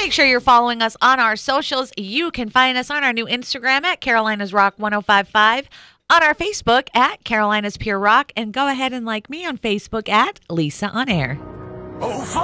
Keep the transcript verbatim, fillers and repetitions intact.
Make sure you're following us on our socials. You can find us on our new Instagram at Carolinas Rock ten fifty-five, on our Facebook at Carolinas Pure Rock, and go ahead and like me on Facebook at Lisa on Air. Oh,